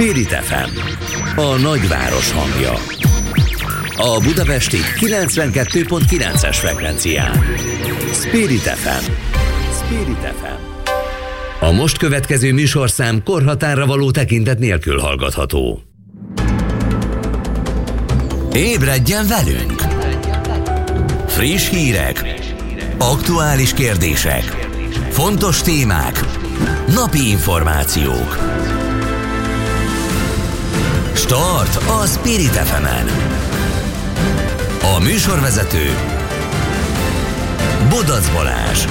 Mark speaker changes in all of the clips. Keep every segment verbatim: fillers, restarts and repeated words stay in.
Speaker 1: Spirit ef em, a nagyváros hangja. A budapesti kilencvenkettő pont kilences frekvencián. Spirit ef em. Spirit ef em. A most következő műsorszám korhatárra való tekintet nélkül hallgatható. Ébredjen velünk! Friss hírek, aktuális kérdések, fontos témák, napi információk. Start a Spirit ef emen. A műsorvezető Bodac Balázs.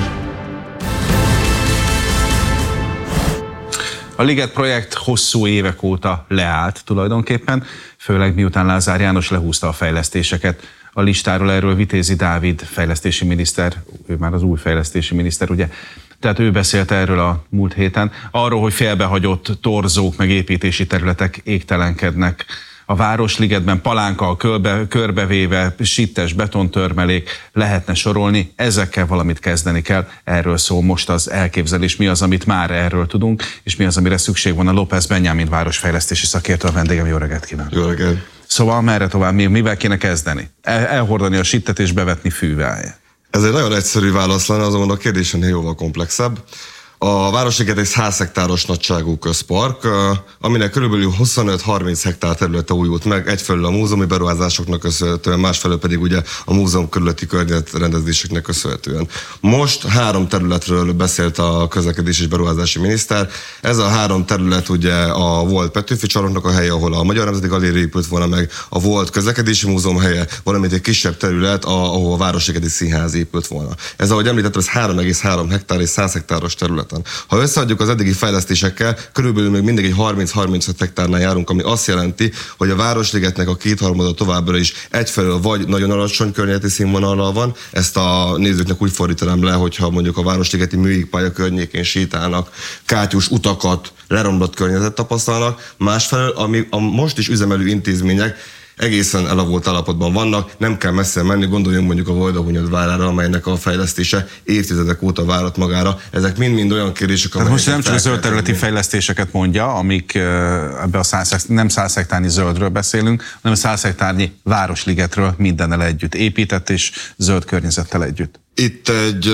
Speaker 2: A Liget projekt hosszú évek óta leállt tulajdonképpen, főleg miután Lázár János lehúzta a fejlesztéseket a listáról. Erről Vitézi Dávid fejlesztési miniszter, ő már az új fejlesztési miniszter, ugye? Tehát ő beszélt erről a múlt héten, arról, hogy félbehagyott torzók meg építési területek égtelenkednek a Városligetben, palánkkal körbe, körbevéve, sittes betontörmelék, lehetne sorolni, ezekkel valamit kezdeni kell. Erről szól most az elképzelés, mi az, amit már erről tudunk, és mi az, amire szükség van. A López Benjamin városfejlesztési szakértő a vendégem. Jó reggelt kívánok!
Speaker 3: Jó reggelt!
Speaker 2: Szóval merre tovább, mivel kéne kezdeni? El, elhordani a sittet és bevetni fűvel?
Speaker 3: Ez egy nagyon egyszerű válasz lenne, azonban a kérdés ennél jóval komplexebb. A Városliget egy száz hektáros nagyságú közpark, aminek körülbelül huszonöt-harminc hektár területe újult meg, egyfelől a múzeumi beruházásoknak köszönhetően, másfelől pedig ugye a múzeum körülötti környezetrendezéseknek köszönhetően. Most három területről beszélt a közlekedési és beruházási miniszter. Ez a három terület ugye a volt Petőfi csarnoknak a helye, ahol a Magyar Nemzeti Galéria épült volna meg, a volt közlekedési múzeum helye, valamint egy kisebb terület, ahol a Városligeti Színház épült volna. Ez, ahogy említettem, ez három egész három hektár és száz hektáros terület. Ha összeadjuk az eddigi fejlesztésekkel, körülbelül még mindig egy harminc-harmincöt hektárnál járunk, ami azt jelenti, hogy a Városligetnek a kétharmada továbbra is egyfelől vagy nagyon alacsony környezeti színvonallal van, ezt a nézőknek úgy fordítanám le, hogyha mondjuk a Városligeti műjégpálya környékén sétálnak, kátyús utakat, leromlott környezet tapasztalnak, másfelől, ami a most is üzemelő intézmények egészen elavult állapotban vannak, nem kell messze menni, gondoljunk mondjuk a Vajdahunyad várára, amelynek a fejlesztése évtizedek óta várat magára. Ezek mind-mind olyan kérdések,
Speaker 2: amelyek... Most nem csak a zöld területi fejlesztéseket mondja, amik ebbe a száz, nem száz hektárnyi zöldről beszélünk, hanem száz hektárnyi Városligetről mindennel együtt épített és zöld környezettel együtt.
Speaker 3: Itt egy...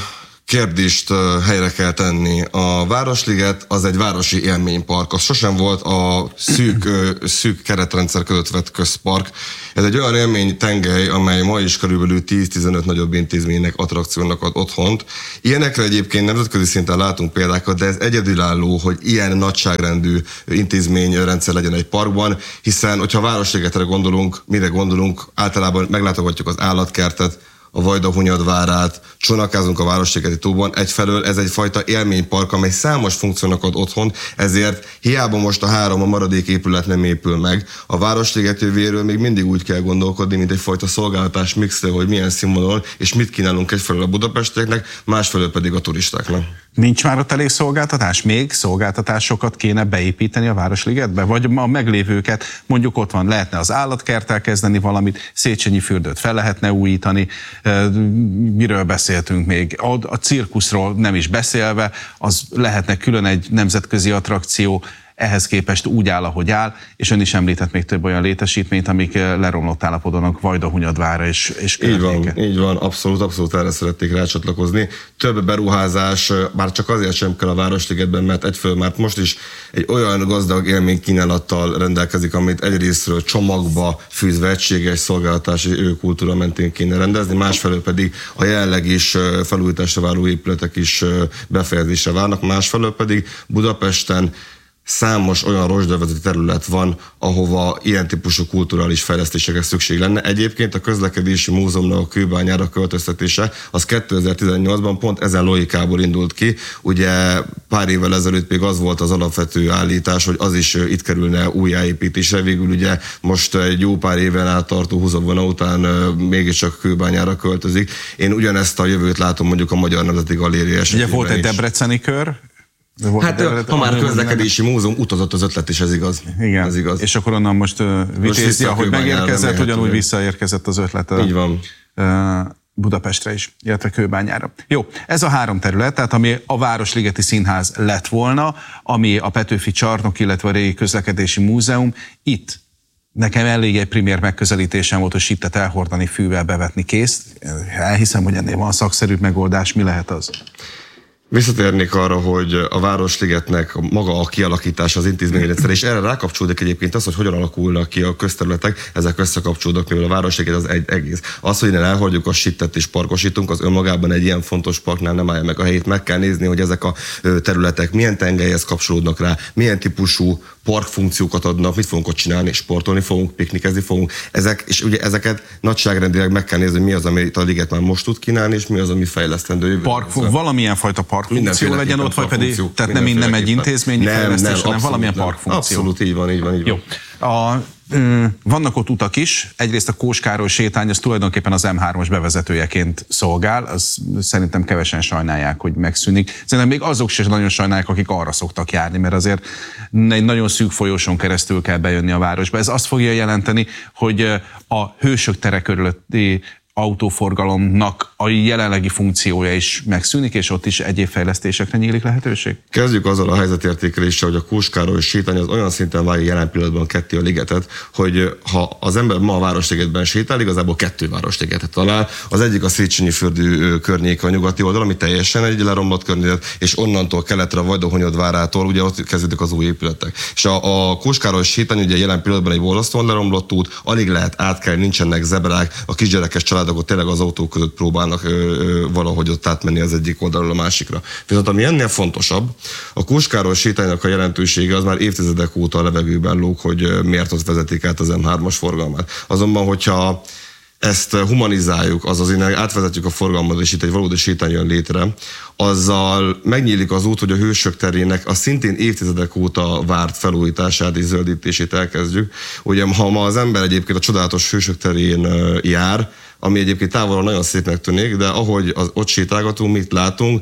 Speaker 3: kérdést helyre kell tenni. A Városliget az egy városi élménypark. Az sosem volt a szűk, szűk keretrendszer között vett közpark. Ez egy olyan élménytengely, amely ma is körülbelül tíz-tizenöt nagyobb intézménynek, attrakciónak ad otthont. Ilyenekre egyébként nemzetközi szinten látunk példákat, de ez egyedülálló, hogy ilyen nagyságrendű intézményrendszer legyen egy parkban, hiszen hogyha a Városligetre gondolunk, mire gondolunk, általában meglátogatjuk az állatkertet, a Vajdahunyad várát, csónakázunk a Városligeti tóban, egyfelől ez egyfajta élménypark, amely számos funkciónak ad otthon, ezért hiába most a három a maradék épület nem épül meg, a Városliget jövőjéről még mindig úgy kell gondolkodni, mint egyfajta szolgáltatás mixre, hogy milyen színvonalon és mit kínálunk egyfelől a budapestieknek, másfelől pedig a turistáknak.
Speaker 2: Nincs már ott elég szolgáltatás? Még szolgáltatásokat kéne beépíteni a Városligetbe? Vagy a meglévőket, mondjuk ott van, lehetne az állatkerttel kezdeni valamit, Széchenyi fürdőt fel lehetne újítani, miről beszéltünk még? A, a cirkuszról nem is beszélve, az lehetne külön egy nemzetközi attrakció, ehhez képest úgy áll, ahogy áll, és ön is említett még több olyan létesítményt, amik leromlott állapotban, Vajdahunyad vára és, és környéke.
Speaker 3: Így van, így van, abszolút, abszolút erre szerették rácsatlakozni. Több beruházás, bár csak azért sem kell a Városligetben, mert egyfelől már most is egy olyan gazdag élménykínálattal rendelkezik, amit egyrésztről csomagba fűzve egységes szolgáltatási kultúra mentén kéne rendezni, másfelől pedig a jelenleg is felújításra váró épületek is befejezésre várnak, másfelől pedig Budapesten számos olyan rozsdavezeti terület van, ahova ilyen típusú kulturális fejlesztésekre szükség lenne. Egyébként a közlekedési múzeumnak a kőbányára költöztetése az kétezer-tizennyolcban pont ezen logikából indult ki. Ugye pár évvel ezelőtt még az volt az alapvető állítás, hogy az is itt kerülne újjáépítésre. Végül ugye most egy jó pár éven át tartó húzavona után mégiscsak kőbányára költözik. Én ugyanezt a jövőt látom mondjuk a Magyar Nemzeti Galéria esetében.
Speaker 2: Ugye volt egy debreceni kör,
Speaker 3: Hát ha már közlekedési múzeum utazott az ötlet is, ez igaz.
Speaker 2: Igen,
Speaker 3: ez igaz.
Speaker 2: És akkor onnan most uh, Vitézi, ahogy megérkezett, ugyanúgy visszaérkezett az ötlet.
Speaker 3: Így van. Uh,
Speaker 2: Budapestre is, illetve Kőbányára. Jó, ez a három terület, tehát ami a Városligeti Színház lett volna, ami a Petőfi Csarnok, illetve a Régi Közlekedési Múzeum, itt nekem elég egy primér megközelítésem volt, hogy sittet elhordani, fűvel bevetni, kész. Elhiszem, hogy ennél van szakszerűbb megoldás, mi lehet az?
Speaker 3: Visszatérnék arra, hogy a Városligetnek maga a kialakítása, az intézményrendszer, és erre rákapcsolódik egyébként az, hogy hogyan alakulnak ki a közterületek, ezek összekapcsolódnak, mivel a Városliget az egy egész. Az, hogy innen elhagyjuk a sittet és parkosítunk, az önmagában egy ilyen fontos parknál nem állja meg a helyét. Meg kell nézni, hogy ezek a területek milyen tengelyhez kapcsolódnak rá, milyen típusú parkfunkciókat adnak, mit fogunk ott csinálni, sportolni fogunk, piknikezni fogunk. Ezek, és ugye ezeket nagyságrendileg meg kell nézni, hogy mi az, amit a liget már most tud kínálni, és mi az, ami fejlesztendő.
Speaker 2: Park, valamilyen fajta parkfunkció legyen ott, vagy pedig, tehát nem, nem egy intézményi nem, fejlesztés, nem, hanem valamilyen nem. Parkfunkció.
Speaker 3: Abszolút, így van, így van, így van.
Speaker 2: Jó. A, ö, vannak ott utak is, egyrészt a Kós Károly sétány, az tulajdonképpen az em hármas bevezetőjeként szolgál, az szerintem kevesen sajnálják, hogy megszűnik. Szerintem még azok sem nagyon sajnálják, akik arra szoktak járni, mert azért egy nagyon szűk folyosón keresztül kell bejönni a városba. Ez azt fogja jelenteni, hogy a Hősök tere körülötti autóforgalomnak a jelenlegi funkciója is megszűnik, és ott is egyéb fejlesztésekre nyílik lehetőség?
Speaker 3: Kezdjük azzal a helyzetértékeléssel, hogy a Kós Károly sétány az olyan szinten vágja jelen pillanatban ketté a ligetet, hogy ha az ember ma a Városligetben sétál, igazából kettő Városligetet talál. Az egyik a Széchenyi fürdő környéke a nyugati oldal, ami teljesen egy leromlott környezet, és onnantól keletre Vajdahunyadvárától ugye ott kezdődik az új épületek. És a, a Kós Károly sétány ugye jelen pillanatban egy borzasztóan leromlott út, alig lehet átkelni, nincsenek zebrák, a kisgyerekes családok ott tényleg az autók között próbálnak ö, ö, valahogy ott átmenni az egyik oldalról a másikra. Viszont ami ennél fontosabb, a Kós Károly sétánynak a jelentősége az már évtizedek óta a levegőben lóg, hogy miért ott vezetik át az em hármas forgalmát. Azonban, hogyha ezt humanizáljuk, azaz innen átvezetjük a forgalmat, és itt egy valódi sétány jön létre, azzal megnyílik az út, hogy a Hősök terének a szintén évtizedek óta várt felújítását és zöldítését elkezdjük. Ugye ha ma az ember egyébként a csodálatos Hősök terén jár, ami egyébként távolról nagyon szépnek tűnik, de ahogy az, ott sétálgatunk, mit látunk,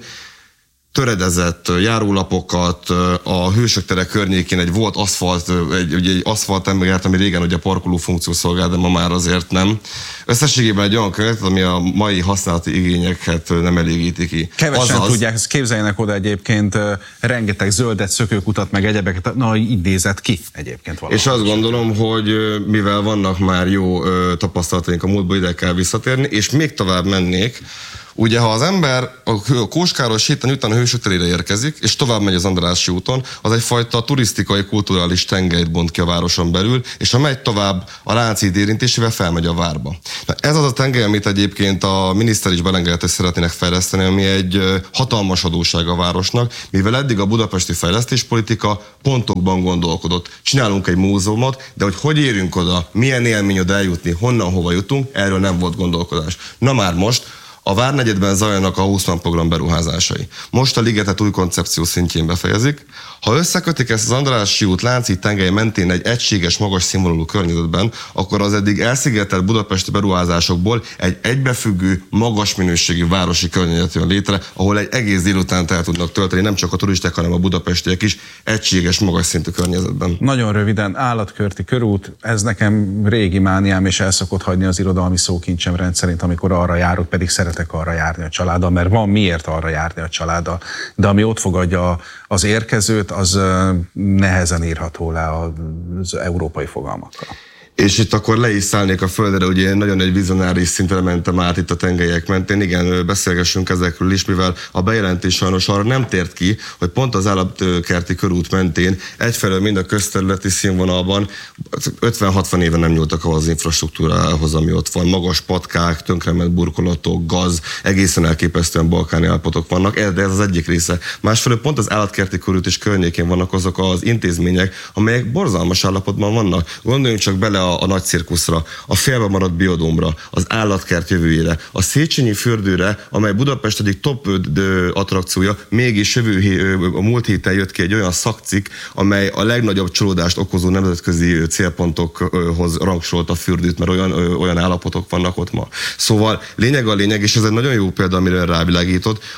Speaker 3: töredezett járólapokat, a Hősök tere környékén egy volt aszfalt, egy, egy, egy aszfalt embert, ami régen ugye parkoló funkció szolgál, de ma már azért nem. Összességében egy olyan környezet, ami a mai használati igényeket nem elégíti ki.
Speaker 2: Kevesen Azaz, tudják, ezt képzeljenek oda egyébként rengeteg zöldet, szökőkutat, meg egyebeket, na így nézett ki egyébként valami.
Speaker 3: És azt gondolom, hogy mivel vannak már jó tapasztalataink a múltból, ide kell visszatérni, és még tovább mennék. Ugye, ha az ember a Kós Károly sétány után a Hősök terére érkezik, és tovább megy az Andrássy úton, az egyfajta turisztikai, kulturális tengelyt bont ki a városon belül, és ha megy tovább a Lánchíd érintésével, felmegy a várba. Na, ez az a tengely, amit egyébként a miniszter is belengedett, hogy szeretnének fejleszteni, ami egy hatalmas adósság a városnak, mivel eddig a budapesti fejlesztéspolitika pontokban gondolkodott. Csinálunk egy múzeumot, de hogy hogy érünk oda, milyen élmény oda eljutni, honnan, hova jutunk, erről nem volt gondolkodás. Na már most, a Várnegyedben zajlanak a Huszman program beruházásai. Most a ligetet új koncepció szintjén befejezik. Ha összekötik ezt az Andrássy út Lánchíd tengely mentén egy egységes, magas színvonalú környezetben, akkor az eddig elszigetelt budapesti beruházásokból egy egybefüggő, magas minőségű városi környezet jön létre, ahol egy egész délutánt el tudnak tölteni, nem csak a turisták, hanem a budapestiek is egységes, magas szintű környezetben.
Speaker 2: Nagyon röviden, állatkörti körút, ez nekem régi mániám, és el szokott hagyni az irodalmi szókincsem rendszerint, amikor arra járok, pedig szeretek arra járni a családdal, mert van miért arra járni a családdal. De ami ott fogadja az érkezőt, az nehezen írható le az európai fogalmakkal.
Speaker 3: És itt akkor le is szállnék a földre, ugye nagyon egy vizionáris szintre mentem át itt a tengelyek mentén. Igen, beszélgessünk ezekről is, mivel a bejelentés sajnos arra nem tért ki, hogy pont az állatkerti körút mentén egyfelől mind a közterületi színvonalban ötven-hatvan éve nem nyúltak ahhoz az infrastruktúrához, ami ott van. Magas patkák, tönkrement burkolatok, gaz, egészen elképesztően balkáni állapotok vannak, de ez az egyik része. Másfelől pont az állatkerti körút és környékén vannak azok az intézmények, amelyek borzalmas állapotban vannak. Gondoljunk csak bele a, a nagy cirkuszra, a félbe maradt biodómra, az állatkert jövőjére, a Széchenyi fürdőre, amely Budapest egyik top attrakciója, mégis jövő, a múlt héten jött ki egy olyan szakcikk, amely a legnagyobb csalódást okozó nemzetközi célpontokhoz rangsolt a fürdőt, mert olyan, olyan állapotok vannak ott ma. Szóval lényeg a lényeg, és ez egy nagyon jó példa, amire rávilágított, hogy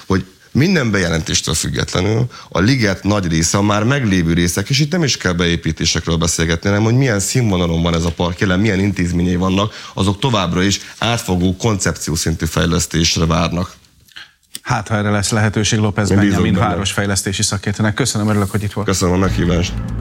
Speaker 3: minden bejelentéstől függetlenül a liget nagy része, a már meglévő részek, és itt nem is kell beépítésekről beszélgetni, hanem hogy milyen színvonalon van ez a park, jelen milyen intézményei vannak, azok továbbra is átfogó koncepciószintű fejlesztésre várnak.
Speaker 2: Hát, ha erre lesz lehetőség, López Benjamin városfejlesztési szakértőnek. Köszönöm, örülök, hogy itt volt.
Speaker 3: Köszönöm a meghívást.